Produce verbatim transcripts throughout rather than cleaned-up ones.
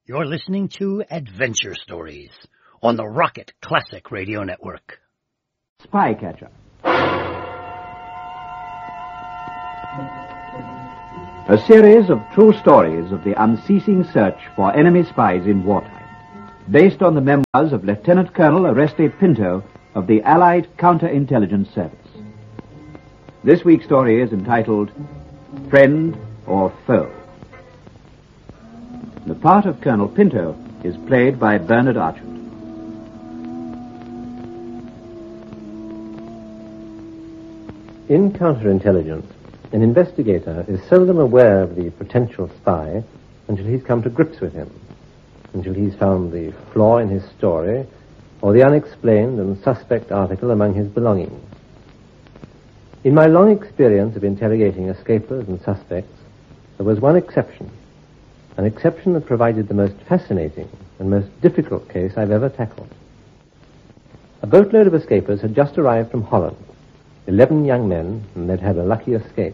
You're listening to Adventure Stories on the Rocket Classic Radio Network. Spycatcher. A series of true stories of the unceasing search for enemy spies in wartime, based on the memoirs of Lieutenant Colonel Oreste Pinto of the Allied Counterintelligence Service. This week's story is entitled Friend or Foe. The part of Colonel Pinto is played by Bernard Archard. In counterintelligence, an investigator is seldom aware of the potential spy until he's come to grips with him, until he's found the flaw in his story or the unexplained and suspect article among his belongings. In my long experience of interrogating escapers and suspects, there was one exception, an exception that provided the most fascinating and most difficult case I've ever tackled. A boatload of escapers had just arrived from Holland, eleven young men, and they'd had a lucky escape.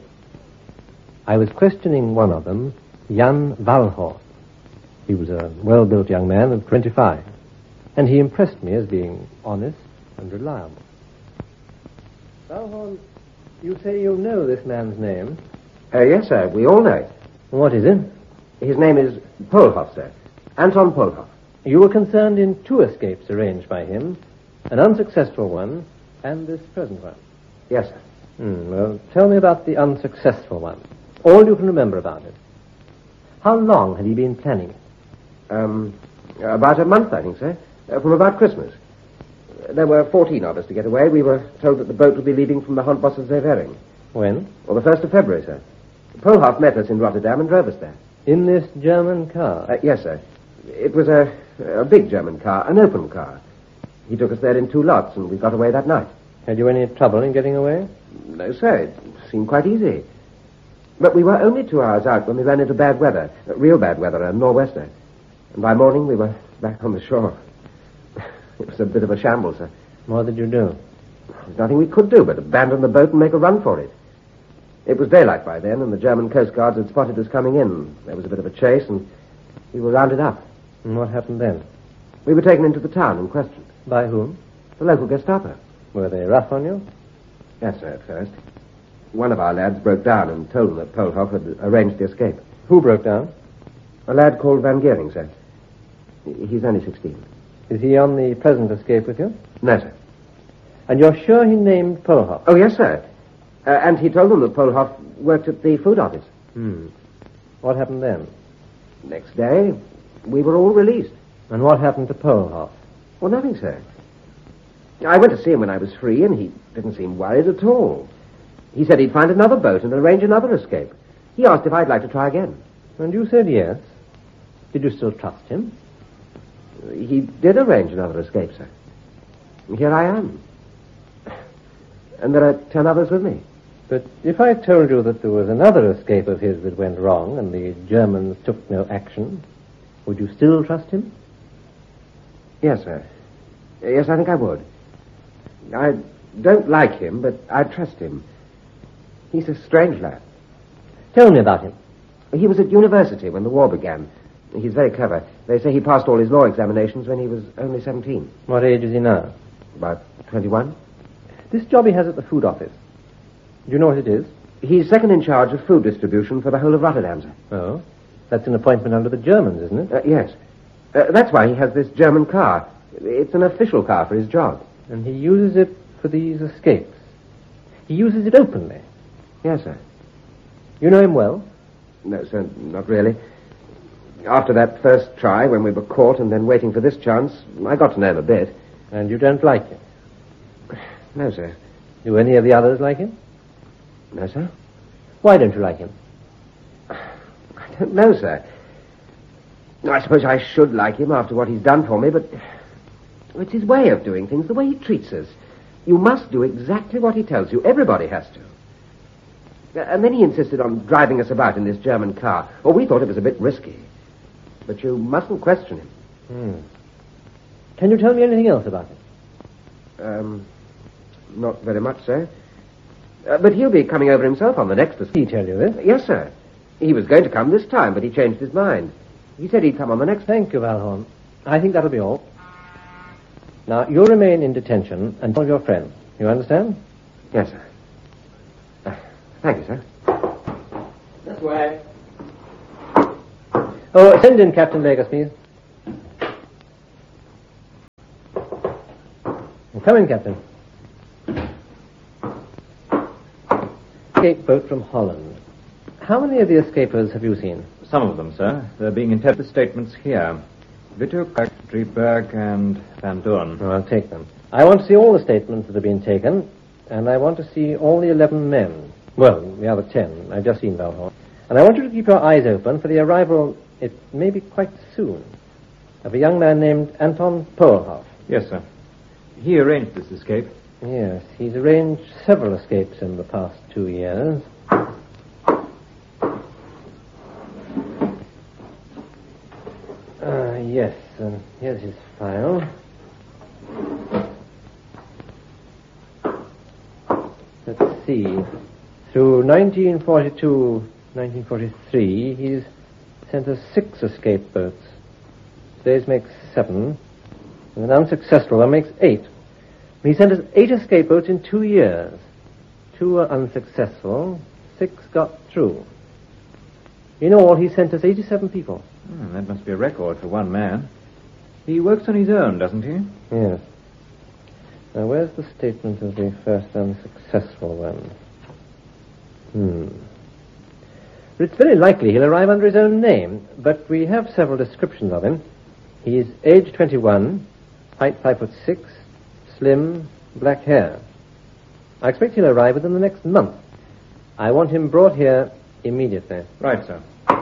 I was questioning one of them, Jan Walhorst. He was a well-built young man of twenty-five, and he impressed me as being honest and reliable. Walhorst, you say you know this man's name? Uh, yes, sir. We all know it. What is it? His name is Polhoff, sir. Anton Polhoff. You were concerned in two escapes arranged by him, an unsuccessful one and this present one. Yes, sir. Hmm, well, tell me about the unsuccessful one. All you can remember about it. How long had he been planning it? Um, about a month, I think, sir. Uh, from about Christmas. There were fourteen of us to get away. We were told that the boat would be leaving from the Handbosser-Zeevering. When? Well, the first of February, sir. Polhoff met us in Rotterdam and drove us there. In this German car? Uh, yes, sir. It was a, a big German car, an open car. He took us there in two lots, and we got away that night. Had you any trouble in getting away? No, sir. It seemed quite easy. But we were only two hours out when we ran into bad weather, uh, real bad weather, a nor'wester. And by morning, we were back on the shore. It was a bit of a shambles, sir. What did you do? There's nothing we could do but abandon the boat and make a run for it. It was daylight by then, and the German Coast Guards had spotted us coming in. There was a bit of a chase, and we were rounded up. And what happened then? We were taken into the town and questioned. By whom? The local Gestapo. Were they rough on you? Yes, sir, at first. One of our lads broke down and told them that Polhoff had arranged the escape. Who broke down? A lad called Van Geering, sir. He's only sixteen. Is he on the present escape with you? No, sir. And you're sure he named Polhoff? Oh, yes, sir. Uh, and he told them that Polhoff worked at the food office. Hmm. What happened then? Next day, we were all released. And what happened to Polhoff? Well, nothing, sir. I went to see him when I was free, and he didn't seem worried at all. He said he'd find another boat and arrange another escape. He asked if I'd like to try again. And you said yes. Did you still trust him? He did arrange another escape, sir. And here I am. And there are ten others with me. But if I told you that there was another escape of his that went wrong and the Germans took no action, would you still trust him? Yes, sir. Yes, I think I would. I don't like him, but I trust him. He's a strange lad. Tell me about him. He was at university when the war began. He's very clever. They say he passed all his law examinations when he was only seventeen. What age is he now? About twenty-one. This job he has at the food office. Do you know what it is? He's second in charge of food distribution for the whole of Rotterdam, sir. Oh? That's an appointment under the Germans, isn't it? Uh, yes. Uh, that's why he has this German car. It's an official car for his job. And he uses it for these escapes. He uses it openly. Yes, sir. You know him well? No, sir, not really. After that first try, when we were caught and then waiting for this chance, I got to know him a bit. And you don't like him? No, sir. Do any of the others like him? No, sir. Why don't you like him? I don't know, sir. I suppose I should like him after what he's done for me, but it's his way of doing things, the way he treats us. You must do exactly what he tells you. Everybody has to. And then he insisted on driving us about in this German car. Well, we thought it was a bit risky. But you mustn't question him. Hmm. Can you tell me anything else about him? Um, not very much, sir. Uh, but he'll be coming over himself on the next escape. He tell you this? Yes, sir. He was going to come this time, but he changed his mind. He said he'd come on the next... Thank you, Valhorn. I think that'll be all. Now, you'll remain in detention and tell your friends. You understand? Yes, sir. Uh, thank you, sir. This way. Oh, send in Captain Vegas, please. Come in, Captain. Escape boat from Holland. How many of the escapers have you seen? Some of them, sir. They're being interpreted statements here. Wittek, Drieberg, and Van Doorn. Oh, I'll take them. I want to see all the statements that have been taken, and I want to see all the eleven men. Well, the other ten. I've just seen Valhorn. And I want you to keep your eyes open for the arrival, it may be quite soon, of a young man named Anton Polhoff. Yes, sir. He arranged this escape. Yes, he's arranged several escapes in the past two years. Uh, yes, and here's his file. Let's see. Through nineteen forty-two, nineteen forty-three, he's sent us six escape boats. Today's makes seven. And an unsuccessful one makes eight. He sent us eight escape boats in two years. Two were unsuccessful. Six got through. In all, he sent us eighty-seven people. Hmm, that must be a record for one man. He works on his own, doesn't he? Yes. Now, where's the statement of the first unsuccessful one? Hmm. It's very likely he'll arrive under his own name, but we have several descriptions of him. He's age twenty-one, height five foot six, slim, black hair. I expect he'll arrive within the next month. I want him brought here immediately. Right, sir.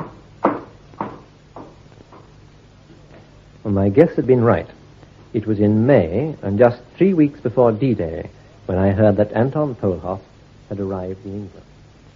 Well, my guess had been right. It was in May, and just three weeks before D-Day, when I heard that Anton Polhoff had arrived in England.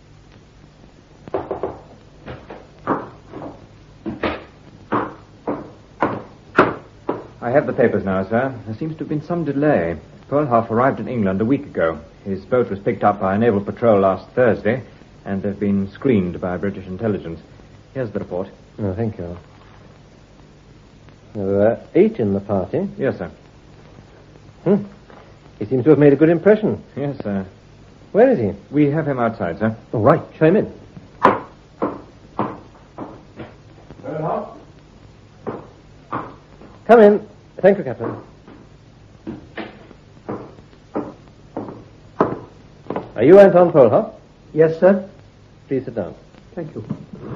I have the papers now, sir. There seems to have been some delay. Polhoff arrived in England a week ago. His boat was picked up by a naval patrol last Thursday, and they've been screened by British intelligence. Here's the report. Oh, thank you. There were eight in the party. Yes, sir. Hmm. He seems to have made a good impression. Yes, sir. Where is he? We have him outside, sir. All right, show him in. Come in. Thank you, Captain. Are you Anton Polhoff? Yes, sir. Please sit down. Thank you.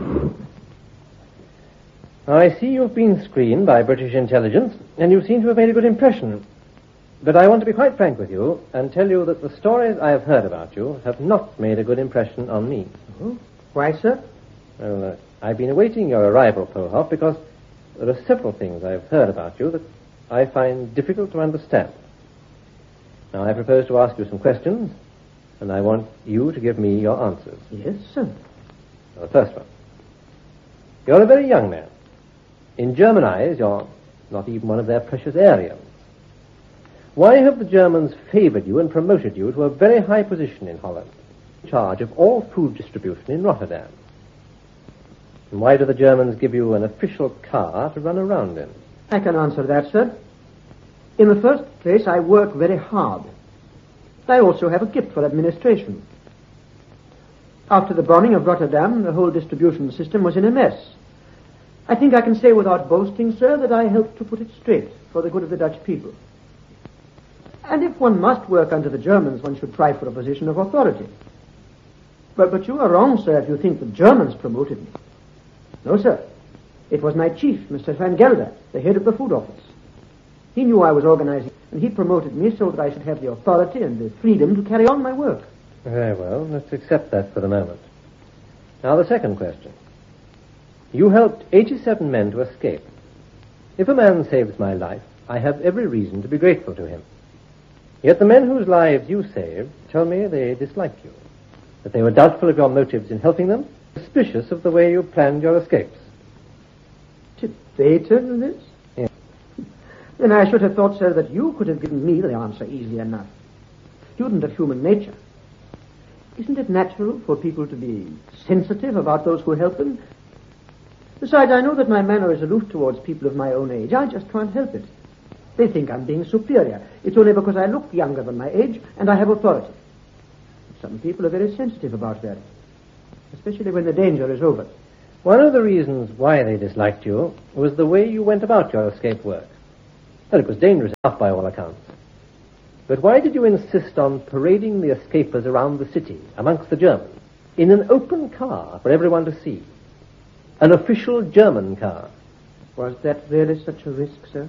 I see you've been screened by British intelligence, and you seem to have made a good impression. But I want to be quite frank with you and tell you that the stories I have heard about you have not made a good impression on me. Oh, why, sir? Well, uh, I've been awaiting your arrival, Polhoff, because there are several things I've heard about you that I find difficult to understand. Now, I propose to ask you some questions, and I want you to give me your answers. Yes, sir. Now, the first one. You're a very young man. In German eyes, you're not even one of their precious Aryans. Why have the Germans favored you and promoted you to a very high position in Holland, in charge of all food distribution in Rotterdam? And why do the Germans give you an official car to run around in? I can answer that, sir. In the first place, I work very hard. I also have a gift for administration. After the bombing of Rotterdam, the whole distribution system was in a mess. I think I can say without boasting, sir, that I helped to put it straight for the good of the Dutch people. And if one must work under the Germans, one should try for a position of authority. But, but you are wrong, sir, if you think the Germans promoted me. No, sir. It was my chief, Mister Van Gelder, the head of the food office. He knew I was organizing, and he promoted me so that I should have the authority and the freedom to carry on my work. Very well. Let's accept that for the moment. Now, the second question. You helped eighty-seven men to escape. If a man saves my life, I have every reason to be grateful to him. Yet the men whose lives you saved tell me they dislike you, that they were doubtful of your motives in helping them, suspicious of the way you planned your escapes. Did they tell you this? Yes. Then I should have thought, sir, that you could have given me the answer easily enough. Student of human nature. Isn't it natural for people to be sensitive about those who help them? Besides, I know that my manner is aloof towards people of my own age. I just can't help it. They think I'm being superior. It's only because I look younger than my age and I have authority. Some people are very sensitive about that, especially when the danger is over. One of the reasons why they disliked you was the way you went about your escape work. Well, it was dangerous enough by all accounts. But why did you insist on parading the escapers around the city, amongst the Germans, in an open car for everyone to see? An official German car. Was that really such a risk, sir?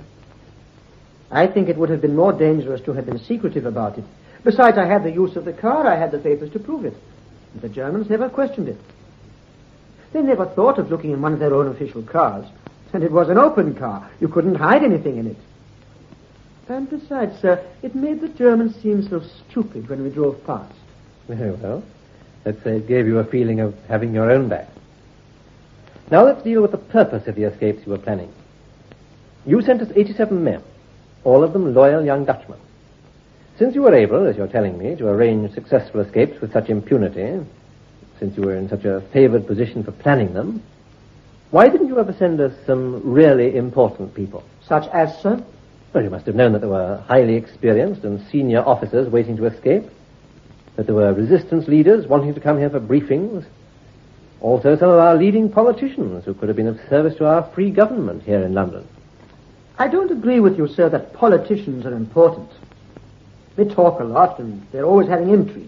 I think it would have been more dangerous to have been secretive about it. Besides, I had the use of the car, I had the papers to prove it. And the Germans never questioned it. They never thought of looking in one of their own official cars. And it was an open car. You couldn't hide anything in it. And besides, sir, it made the Germans seem so stupid when we drove past. Very well. Let's say it gave you a feeling of having your own back. Now let's deal with the purpose of the escapes you were planning. You sent us eighty-seven men, all of them loyal young Dutchmen. Since you were able, as you're telling me, to arrange successful escapes with such impunity, since you were in such a favored position for planning them, why didn't you ever send us some really important people? Such as, sir? Well, you must have known that there were highly experienced and senior officers waiting to escape, that there were resistance leaders wanting to come here for briefings, also some of our leading politicians who could have been of service to our free government here in London. I don't agree with you, sir, that politicians are important. They talk a lot and they're always having intrigues.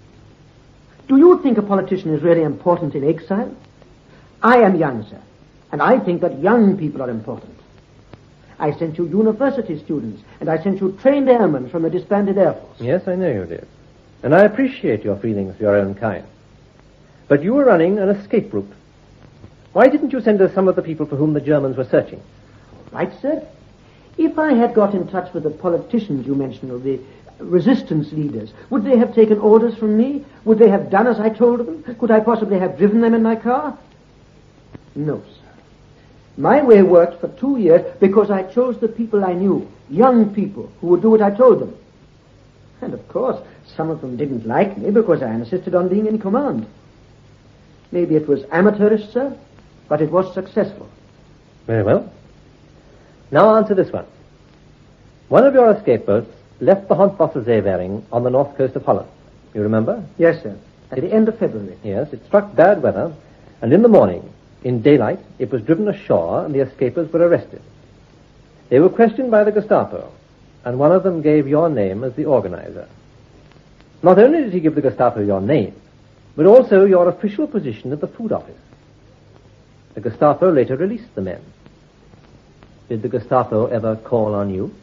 Do you think a politician is really important in exile? I am young, sir, and I think that young people are important. I sent you university students, and I sent you trained airmen from the disbanded Air Force. Yes, I know you did. And I appreciate your feelings for your own kind. But you were running an escape route. Why didn't you send us some of the people for whom the Germans were searching? Right, sir. If I had got in touch with the politicians you mentioned, or the resistance leaders, would they have taken orders from me? Would they have done as I told them? Could I possibly have driven them in my car? No, sir. My way worked for two years because I chose the people I knew, young people who would do what I told them. And of course, some of them didn't like me because I insisted on being in command. Maybe it was amateurish, sir, but it was successful. Very well. Now answer this one. One of your escape boats left the Hondsbossel Zeewering on the north coast of Holland. You remember? Yes, sir. At the end of February. Yes, it struck bad weather, and in the morning, in daylight, it was driven ashore and the escapers were arrested. They were questioned by the Gestapo, and one of them gave your name as the organizer. Not only did he give the Gestapo your name, but also your official position at the food office. The Gestapo later released the men. Did the Gestapo ever call on you?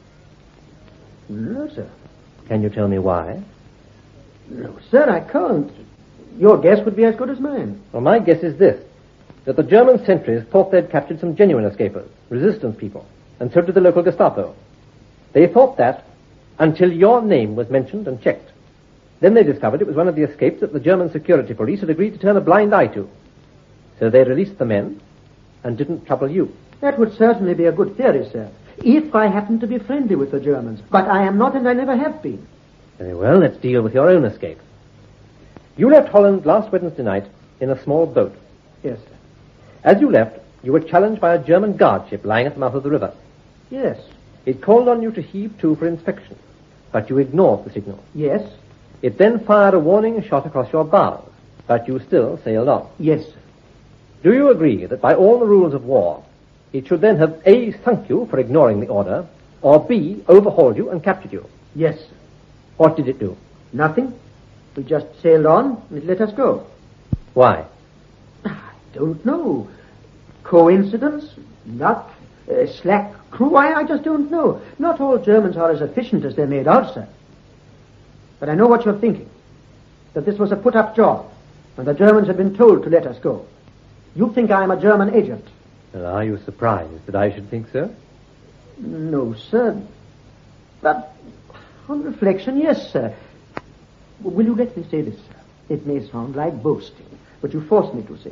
No, sir. Can you tell me why? No, sir, I can't. Your guess would be as good as mine. Well, my guess is this, that the German sentries thought they'd captured some genuine escapers, resistance people, and so did the local Gestapo. They thought that until your name was mentioned and checked. Then they discovered it was one of the escapes that the German security police had agreed to turn a blind eye to. So they released the men and didn't trouble you. That would certainly be a good theory, sir, if I happened to be friendly with the Germans. But I am not, and I never have been. Very well, let's deal with your own escape. You left Holland last Wednesday night in a small boat. Yes, sir. As you left, you were challenged by a German guard ship lying at the mouth of the river. Yes. It called on you to heave to for inspection, but you ignored the signal. Yes. It then fired a warning shot across your bows, but you still sailed on. Yes, sir. Do you agree that by all the rules of war, it should then have A, sunk you for ignoring the order, or B, overhauled you and captured you? Yes, sir. What did it do? Nothing. We just sailed on and it let us go. Why? I don't know. Coincidence? Luck? Uh, slack crew? I, I just don't know. Not all Germans are as efficient as they're made out, sir. But I know what you're thinking. That this was a put-up job, and the Germans had been told to let us go. You think I am a German agent. Well, are you surprised that I should think so? No, sir. But on reflection, yes, sir. Will you let me say this, sir? It may sound like boasting, but you force me to say it.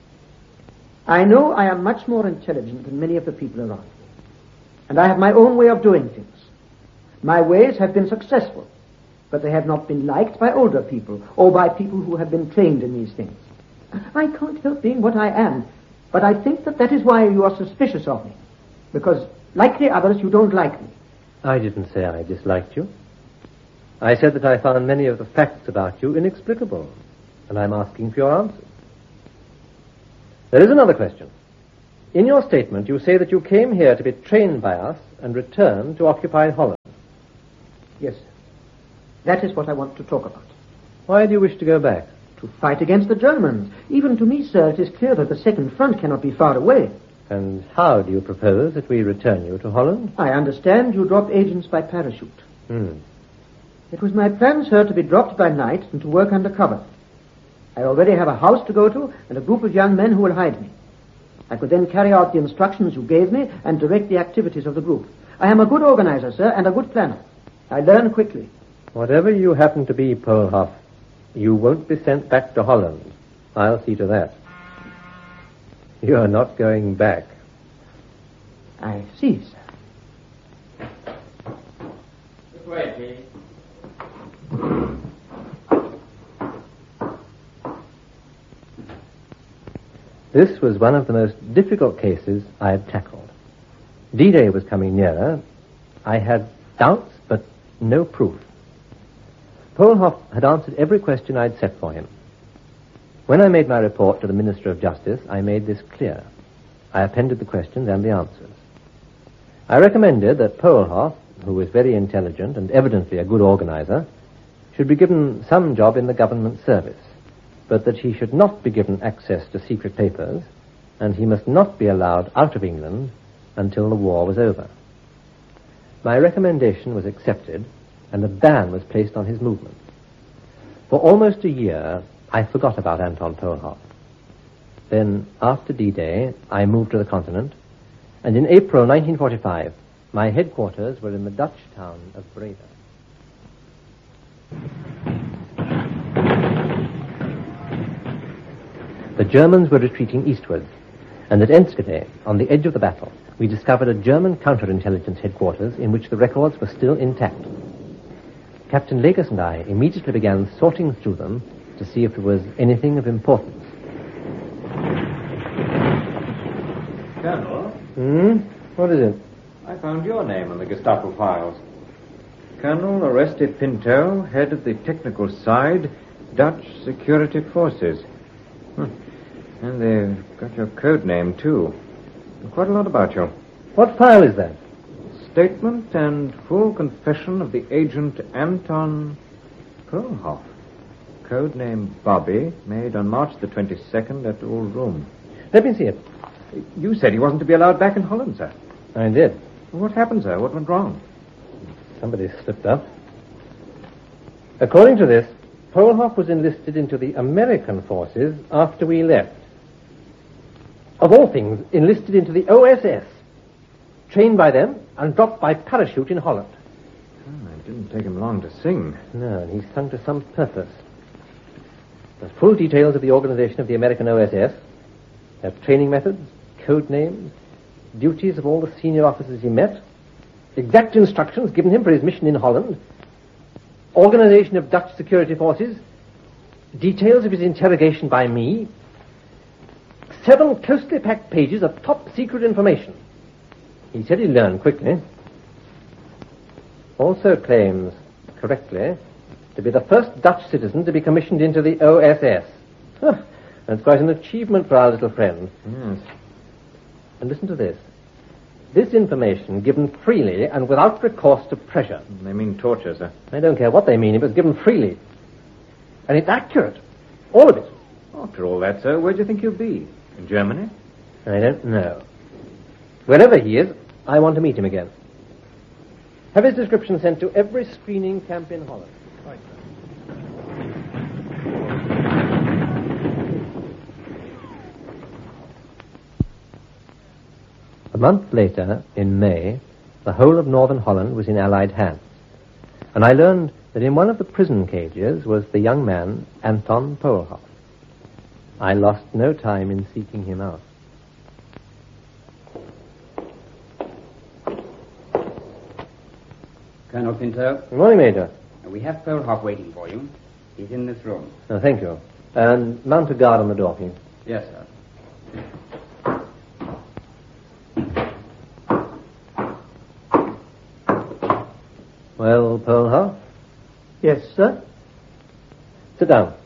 I know I am much more intelligent than many of the people around me. And I have my own way of doing things. My ways have been successful, but they have not been liked by older people or by people who have been trained in these things. I can't help being what I am. But I think that that is why you are suspicious of me. Because, like the others, you don't like me. I didn't say I disliked you. I said that I found many of the facts about you inexplicable, and I'm asking for your answers. There is another question. In your statement, you say that you came here to be trained by us and returned to occupied Holland. Yes. That is what I want to talk about. Why do you wish to go back? To fight against the Germans. Even to me, sir, it is clear that the second front cannot be far away. And how do you propose that we return you to Holland? I understand you drop agents by parachute. Hmm. It was my plan, sir, to be dropped by night and to work under cover. I already have a house to go to and a group of young men who will hide me. I could then carry out the instructions you gave me and direct the activities of the group. I am a good organizer, sir, and a good planner. I learn quickly. Whatever you happen to be, Polhoff, you won't be sent back to Holland. I'll see to that. You're not going back. I see, sir. This way, please. This was one of the most difficult cases I had tackled. D-Day was coming nearer. I had doubts, but no proof. Polhoff had answered every question I'd set for him. When I made my report to the Minister of Justice, I made this clear. I appended the questions and the answers. I recommended that Polhoff, who was very intelligent and evidently a good organizer, should be given some job in the government service, but that he should not be given access to secret papers, and he must not be allowed out of England until the war was over. My recommendation was accepted, and a ban was placed on his movement. For almost a year, I forgot about Anton Polhoff. Then, after D-Day, I moved to the continent, and in April nineteen forty-five, my headquarters were in the Dutch town of Breda. The Germans were retreating eastwards, and at Enschede, on the edge of the battle, we discovered a German counterintelligence headquarters in which the records were still intact. Captain Lakers and I immediately began sorting through them to see if there was anything of importance. Colonel? Hmm? What is it? I found your name on the Gestapo files. Colonel Oreste Pinto, head of the technical side, Dutch Security Forces. Hmm. And they've got your code name, too. And quite a lot about you. What file is that? Statement and full confession of the agent Anton Polhoff. Code name Bobby, made on March the twenty-second at Old Room. Let me see it. You said he wasn't to be allowed back in Holland, sir. I did. What happened, sir? What went wrong? Somebody slipped up. According to this, Polhoff was enlisted into the American forces after we left. Of all things, enlisted into the O S S, trained by them and dropped by parachute in Holland. Oh, it didn't take him long to sing. No, and he sung to some purpose. The full details of the organization of the American O S S, their training methods, code names, duties of all the senior officers he met, exact instructions given him for his mission in Holland, organization of Dutch security forces, details of his interrogation by me, seven closely packed pages of top-secret information. He said he learned quickly. Also claims, correctly, to be the first Dutch citizen to be commissioned into the O S S. Huh, that's quite an achievement for our little friend. Yes. And listen to this. This information given freely and without recourse to pressure. They mean torture, sir. I don't care what they mean. It was given freely. And it's accurate. All of it. After all that, sir, where do you think he'll be? In Germany? I don't know. Wherever he is, I want to meet him again. Have his description sent to every screening camp in Holland. Right, sir. A month later, in May, the whole of northern Holland was in Allied hands. And I learned that in one of the prison cages was the young man, Anton Polhoff. I lost no time in seeking him out. Colonel Pinto, Good morning, Major. we have Polhoff waiting for you. He's in this room. Oh, thank you. And mount a guard on the door, please. Yes, sir. Well, Polhoff? Yes, sir. Sit down.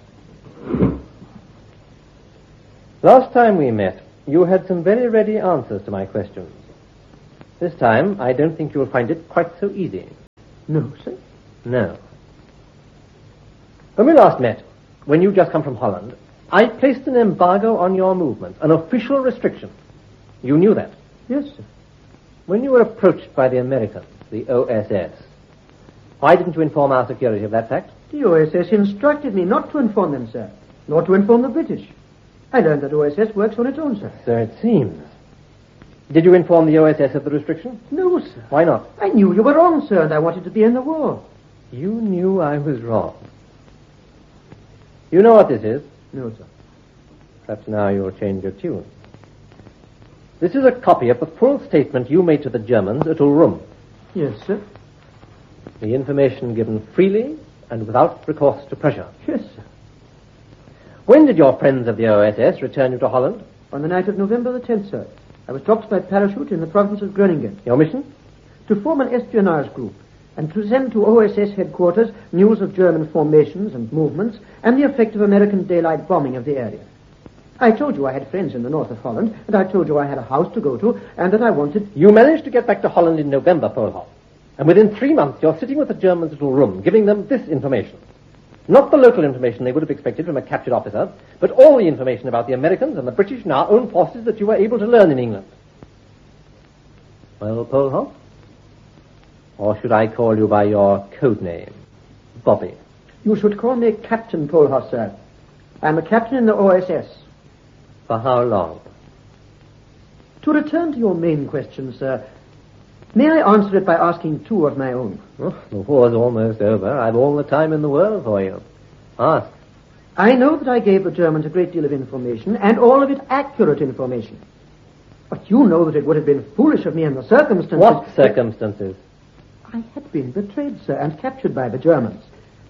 Last time we met, you had some very ready answers to my questions. This time, I don't think you'll find it quite so easy. No, sir. No. When we last met, when you just come from Holland, I placed an embargo on your movements, an official restriction. You knew that. Yes, sir. When you were approached by the Americans, the O S S, why didn't you inform our security of that fact? The O S S instructed me not to inform them, sir, nor to inform the British. I learned that O S S works on its own, sir. So it seems. Did you inform the O S S of the restriction? No, sir. Why not? I knew you were wrong, sir, and I wanted to be in the war. You knew I was wrong. You know what this is? No, sir. Perhaps now you'll change your tune. This is a copy of the full statement you made to the Germans at Ulrum. Yes, sir. The information given freely and without recourse to pressure. Yes, sir. When did your friends of the O S S return you to Holland? On the night of November the tenth, sir. I was dropped by parachute in the province of Groningen. Your mission? To form an espionage group and to send to O S S headquarters news of German formations and movements and the effect of American daylight bombing of the area. I told you I had friends in the north of Holland, and I told you I had a house to go to, and that I wanted... You managed to get back to Holland in November, Polhoff. And within three months, you're sitting with the Germans at Ulrum, giving them this information. Not the local information they would have expected from a captured officer, but all the information about the Americans and the British and our own forces that you were able to learn in England. Well, Polhoff? Or should I call you by your code name, Bobby? You should call me Captain Polhoff, sir. I'm a captain in the O S S. For how long? To return to your main question, sir, may I answer it by asking two of my own? Oh, the war's almost over. I've all the time in the world for you. Ask. I know that I gave the Germans a great deal of information, and all of it accurate information. But you know that it would have been foolish of me in the circumstances... What circumstances? I had been betrayed, sir, and captured by the Germans.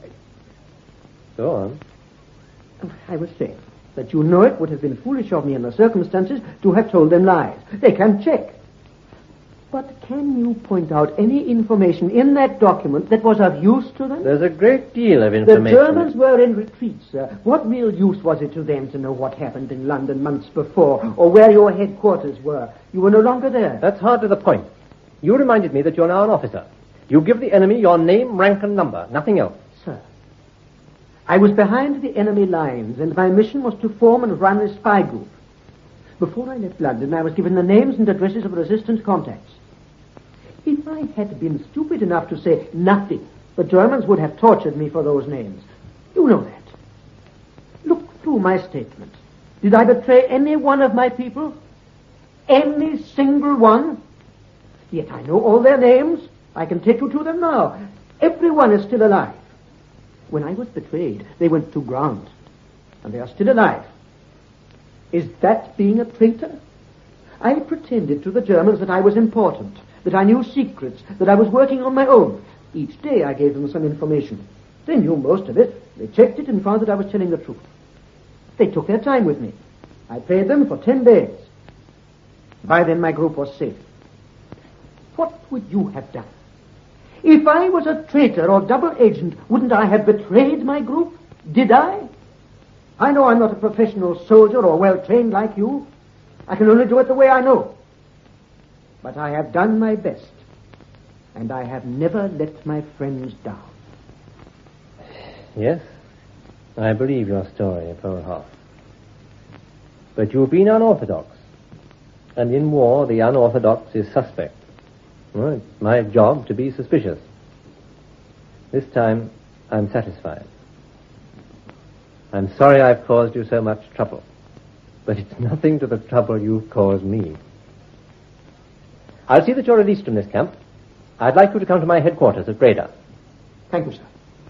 Go on. I was saying that you know it would have been foolish of me in the circumstances to have told them lies. They can check. But can you point out any information in that document that was of use to them? There's a great deal of information. The Germans were in retreat, sir. What real use was it to them to know what happened in London months before, or where your headquarters were? You were no longer there. That's hard to the point. You reminded me that you're now an officer. You give the enemy your name, rank, and number, nothing else. Sir, I was behind the enemy lines, and my mission was to form and run a spy group. Before I left London, I was given the names and addresses of resistance contacts. If I had been stupid enough to say nothing, the Germans would have tortured me for those names. You know that. Look through my statement. Did I betray any one of my people? Any single one? Yet I know all their names. I can take you to them now. Everyone is still alive. When I was betrayed, they went to ground, and they are still alive. Is that being a traitor? I pretended to the Germans that I was important, that I knew secrets, that I was working on my own. Each day I gave them some information. They knew most of it. They checked it and found that I was telling the truth. They took their time with me. I paid them for ten days. By then my group was safe. What would you have done? If I was a traitor or double agent, wouldn't I have betrayed my group? Did I? I know I'm not a professional soldier or well-trained like you. I can only do it the way I know. But I have done my best, and I have never let my friends down. Yes, I believe your story, Polhoff. But you've been unorthodox, and in war the unorthodox is suspect. Well, it's my job to be suspicious. This time, I'm satisfied. I'm sorry I've caused you so much trouble, but it's nothing to the trouble you've caused me. I'll see that you're released from this camp. I'd like you to come to my headquarters at Breda. Thank you, sir.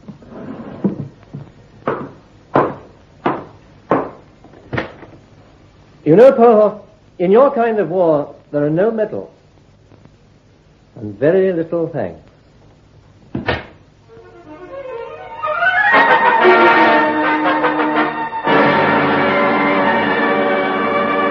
You know, Polhoff, in your kind of war, there are no medals. And very little thanks.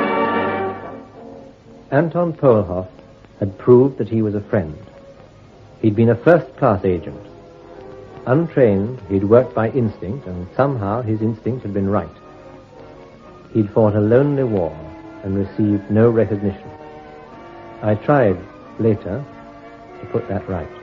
Anton Polhoff had proved that he was a friend. He'd been a first-class agent. Untrained, he'd worked by instinct, and somehow his instinct had been right. He'd fought a lonely war and received no recognition. I tried, later, to put that right.